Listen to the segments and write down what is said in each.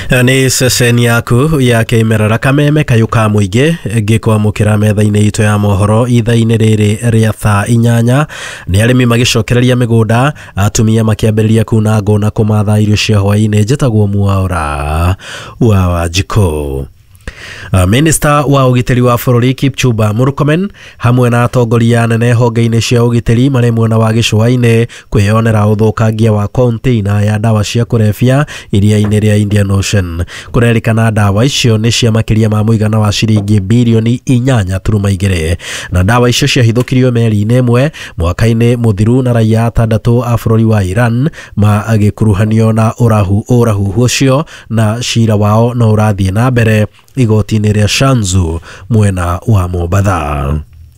Ni seseni yaku ya Kimerera Kameme kayuka muingi gikwamukira metha-ini itu ya mohoro itha-ini riri ria thaa 8 ni arimi magicokereria migunda atumia makiambiriria kuna ngona kumatha irio cia hwaini njitagwo Mwaura wa Wanjikũ. Minister wa ugiteri wa bururi Kipchumba Murkomen hamwe na atongoria nene honge-ini cia ugiteri mari mwena wa gicua-ini kwiyonera uthukangia wa container ya dawa cia kurebia iria-ini ria Indian Ocean. Kurerikana dawa icio ni cia makiria ma muigana wa ciringi bilioni 8.2 na dawa icio ciahithukirio meri-ini imwe mwaka-ini muthiru na raia 6 a bururi wa Iran magikuruhanio na urahu ucio na cira wao no urathie na mbere igoti-ini ria Shanzu mwena wa Mombatha.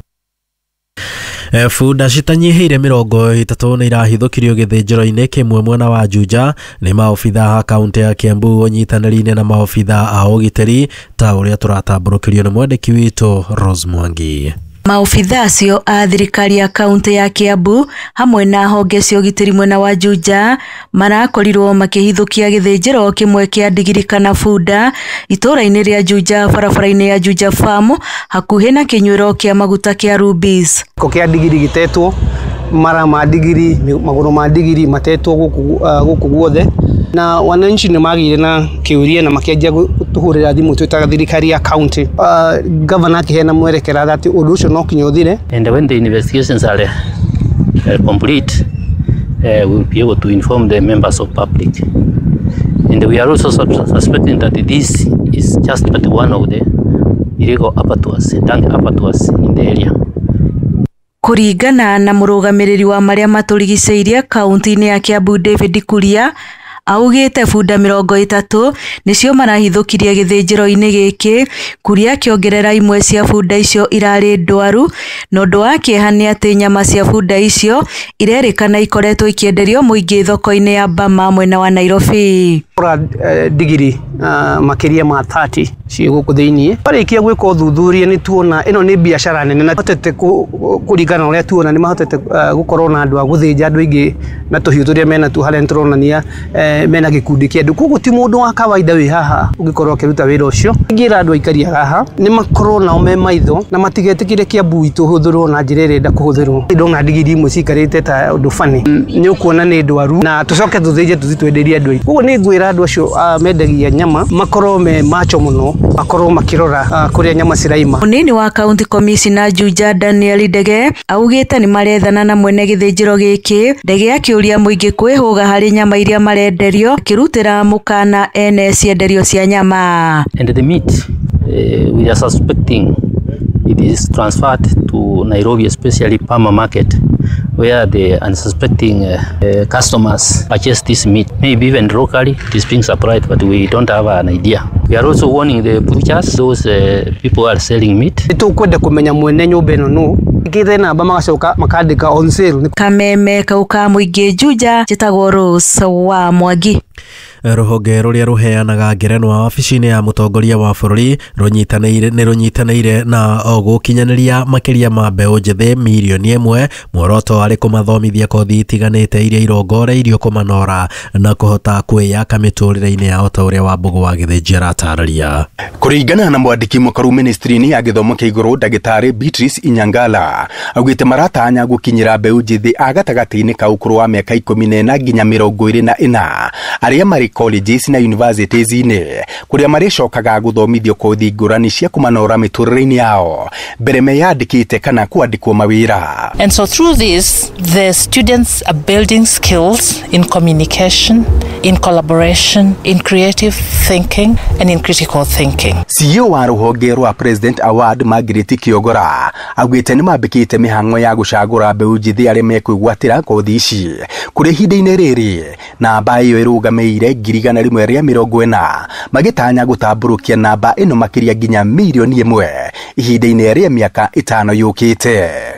Funda citanyihiire 30 ni irahithukirio githinjiro-ini kimwe mwena wa Juja ni maofitha a kaunti ya Kiambu unyitanĩri-inĩ na maofitha a ugiteri ta uria turatamburukirio ni mwandiki witu Rose Mwangi. Maofitha acio a thirikari ya kaunti ya Kiambu hamwe na honge cia ugiteri mwena wa Juja marakorirwo makihithukia githinjiro kimwe kia ndigiri kana funda itura-ini ria Juja barabara-ini ya Juja Farm hakuhi na kinywiro kia maguta kia Rubis. Kia ndigiri gitetwo mara ma ndigiri maguru ma ndigiri matetwo guku guothe na wananchi ni magire na kiuria na makianjia gutuhurira thimu twitaga thirikari ya county. Governor kihena mwerekera that undu ucio no kinyothire, and when the investigations are complete we will be able to inform the members of public, and we are also suspecting that this is just but one of the illegal abattoirs in the area. Kuringana na murugamiriri wa maria maturigiceirie kaunti-ini ya Kiambu David Kuria augite funda 30 nicio marahithukirie githinjiro-ini giki. Kuria kiongerera imwe cia funda icio irari ndwaru no ndu wa kiehani ati nyama cia funda icio irerikana ikoretwo ikienderio muingi thoko-ini ya Bama mwena wa Nairobi. Digiri makiria ma 30 cie guku thiini barikia gwika uthuthuria ni tuona ino ni biashara nene na hotete kuringana uria tuona ni mahotete gukorwo na andu a guthinja andu ingi na tuhiu turia mena tu hale nturonania mena gikundi kia andu koguo ti mundu wa kawaida wi haha ungikorwo kiruta wira ucio. Ngira andu aikaria haha ni makorwo na ome maitho na matigetikire Kiambu itu huthurwo na njira irenda kuhuthurwo. Ndona ndigiri imwe cikarite ta undu fani ni ukuona ni ndwaru na tucoke tuthinje twenderie andu. Koguo ni ngwira andu acio mendagia nyama makorwo me macho muno, makorwo makirora kuria nyama ciraima. Munini wa county commissioner Juja Daniel Ndege augite ni marethana na mwene githinjiro giki. Ndege akiuria muingi kwihuga hari nyama iria marenderio kirutira mukana ene cienderio cia nyama. And the meat we are suspecting it is transferred to Nairobi, especially Pama market, where the unsuspecting customers purchase this meat. Maybe even locally it is being supplied, but we don't have an idea. We are also warning the butchers, those people who are selling meat. Tukwenda kumenya mwene nyumba ino no ikithena aba magacoka makandika on sale. Kameme kauka muingi Juja njitagwo Rose wa Mwangi. Ruhonge ruria ruheanaga ngerenwa wabici-ini ya mutongoria wa bururi runyitanĩire na gukinyaniria makiria ma mbeu njithi milioni 1 muoroto ari kumathomithia kothi itiganite iria irongoreirio kumanora na kuhota kwiyaka miturire-ini yao ta uria Wambugu wa Githinji aratararia. Kuringana na mwandiki mukaru ministry-ini ya githomo kia iguru Dagitari Beatrice Inyangala augite maratanya gukinyira mbeu njithi agatagati-ini ka ukuru wa miaka 14 nginya 24 aria mari colleges na universities-ini kuria maricokaga guthomithio kothi ngurani cia kumanora miturire-ini yao mbere meyandikite kana kwandikwo mawira. And so through this the students are building skills in communication, in collaboration, in creative thinking and in critical thinking. CEO wa ruhonge rwa President Award Margaret Kiogora augite ni mambikite mihango ya gucagura mbeu njithi aria mekwigwatira kothi ici kuri hinde-ini riri na bayo irugameire 140 magitanya gutamburukia namba ino makiria nginya milioni 1 ihinda-ini ria miaka 5 yukite.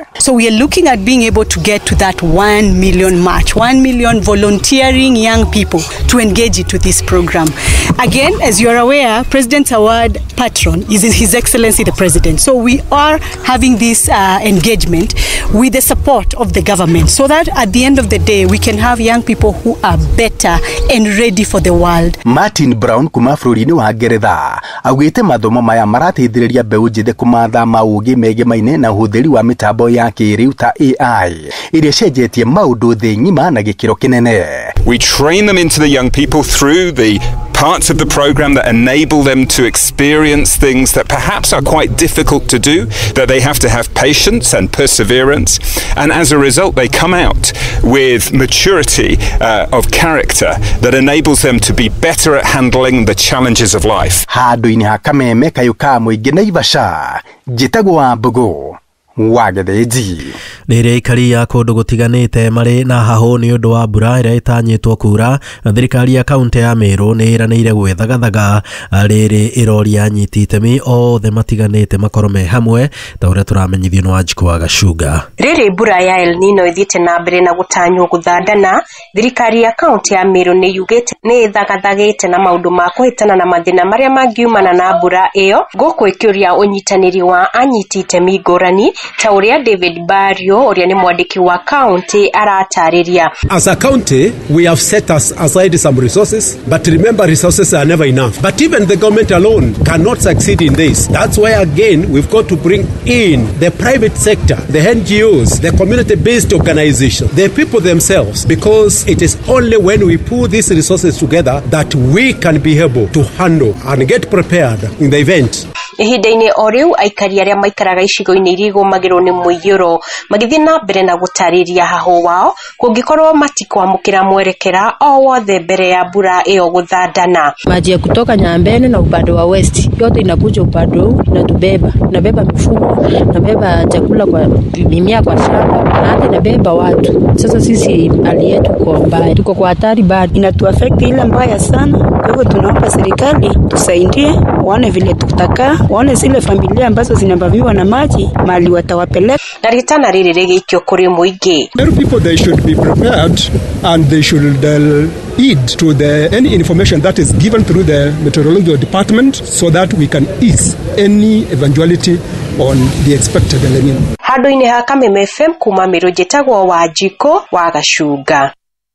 So we are looking at being able to get to that 1 million march, 1 million volunteering young people to engage into this program. Again, as you are aware, President's Award patron is His Excellency the President. So we are having this engagement with the support of the government so that at the end of the day, we can have young people who are better and ready for the world. Martin Brown kuma bũrũri-inĩ wa Ngeretha augĩte mathomo maya marateithĩrĩria mbeũ njĩthĩ kũmatha maũgĩ megemainie na ũhũthĩri wa mĩtambo ya kĩrĩu ta AI iria cenjetie maũndũ thĩ ng'ima na gĩkĩro kĩnene. We train them into the young people through the parts of the program that enable them to experience things that perhaps are quite difficult to do, that they have to have patience and perseverance, and as a result they come out with maturity of character that enables them to be better at handling the challenges of life. Handũ-inĩ ha Kameme kayũka mũingĩ Naivasha, njĩtagwo wa Mbogo wagetheji. Nĩrĩ aikari ya kũndũ gũtiganĩte marĩ na hahũ nĩ ũndũ wa mbura ĩrĩa ĩtanyĩtwo kura. Thirikari ya kaunti ya Meru nĩ ĩranĩire gwethagathaga rĩrĩ ĩroria anyiti itemi othe matiganĩte makorwo me hamwe ta ũrĩa tũramenyithio nĩ Wanjikũ wa Gacuga. Rĩrĩ mbura ya El Nino ĩthiĩte na mbere na gũtanywo gũthandana, thirikari ya kaunti ya Meru nĩ yugĩte nĩ ĩthagathagĩte na maũndũ ma kũhĩtana na mathĩna marĩa mangiumana na mbura ĩyo, gũkũ ĩkĩũria ũnyitanĩri wa anyiti itemi ngũrani ta ũrĩa David Barrio ũrĩa nĩ mwandĩki wa county aratarĩria. As a county, we have set aside some resources, but remember, resources are never enough. But even the government alone cannot succeed in this. That's why, again, we've got to bring in the private sector, the NGOs, the community-based organizations, the people themselves, because it is only when we put these resources together that we can be able to handle and get prepared in the event. Ihinda-inĩ o rĩu aikari arĩa maikaraga icigo-inĩ iria igũmagĩrwo nĩ mũiyũro magĩthiĩ na mbere na gũtarĩria hahũ wao kũngĩkorwo matikwamũkĩra mwerekera o wothe mbere ya mbura ĩyo gũthandana. Maji ya kutoka Nyambene na upande wa west yote inakuja upande huu inabeba mifugo, inabeba chakula kwa mimea kwa shamba na hata inabeba watu. Sasa sisi hali yetu kwa mbaya, tuko kwa hatari bado, inatuaffect ile mbaya sana. Kwa hivyo tunaomba serikali tusaidie, waone vile tutakaa, waone zile familia ambazo zinabamiwa na maji mali watawapeleka. Na ritana rĩrĩ rĩgĩikio kũrĩ mũingĩ. Every people, they should be prepared and they should heed to any information that is given through the meteorological department so that we can ease any eventuality on the expected El Nino. Handũ-inĩ ha Kameme FM kuma Meru njĩtagwo Wanjikũ wa Gacuga.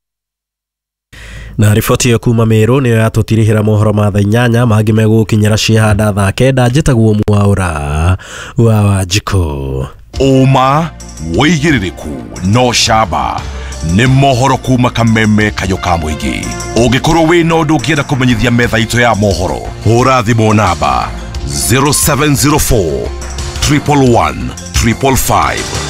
Na riboti yo kuma Meru nĩyo yatũtirihĩra mohoro ma thaa 8 mangĩ megũkinyĩra ciehanda thaa 9 njĩtagwo Mwaũra wa Wanjikũ. Uma wĩigĩrĩrĩku no shaba nĩ mohoro kuma Kameme kayũka mũingĩ. Ũngĩkorwo wĩ na ũndũ ũngĩenda kũmenyithia metha itũ ya mohoro, hũra thimũ namba 0704 111 555.